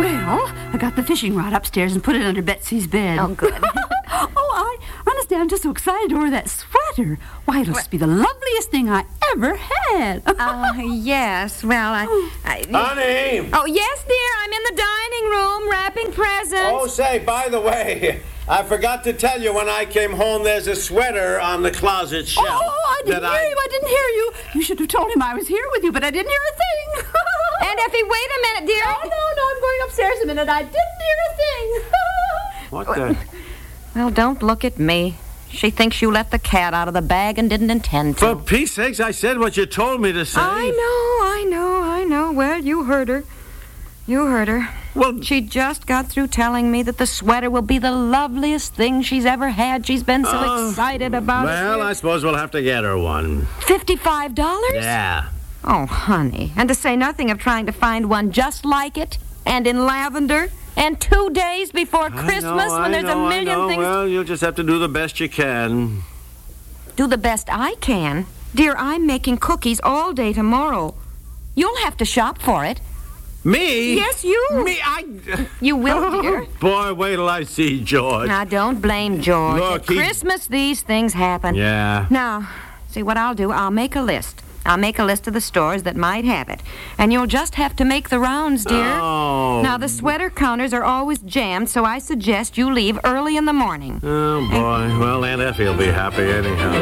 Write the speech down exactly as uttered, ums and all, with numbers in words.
Well, I got the fishing rod upstairs and put it under Betsy's bed. Oh, good. Oh, I honestly, I'm just so excited over that sweater. Why, it'll just be the loveliest thing I ever had. uh, yes, well, I, I... Honey! Oh, yes, dear, I'm in the dining room wrapping presents. Oh, say, by the way, I forgot to tell you when I came home there's a sweater on the closet shelf. Oh, I didn't that hear I... you. I didn't hear you. You should have told him I was here with you, but I didn't hear a thing. Aunt Effie, wait a minute, dear. Oh, no, no, I'm going upstairs a minute. I didn't hear a thing. What the... Well, don't look at me. She thinks you let the cat out of the bag and didn't intend to. For peace sakes, I said what you told me to say. I know, I know, I know. Well, you heard her. You heard her. Well, she just got through telling me that the sweater will be the loveliest thing she's ever had. She's been so uh, excited about well, it. Well, I suppose we'll have to get her one. Fifty-five dollars? Yeah. Oh, honey. And to say nothing of trying to find one just like it, and in lavender, and two days before Christmas I know, when there's I know, a million I know. things... Well, you'll just have to do the best you can. Do the best I can? Dear, I'm making cookies all day tomorrow. You'll have to shop for it. Me? Yes, you. Me? I... You will, dear. Boy, wait till I see George. Now, don't blame George. Look, At he... Christmas, these things happen. Yeah. Now, see what I'll do? I'll make a list. I'll make a list of the stores that might have it. And you'll just have to make the rounds, dear. Oh. Now, the sweater counters are always jammed, so I suggest you leave early in the morning. Oh, boy. Well, Aunt Effie will be happy anyhow.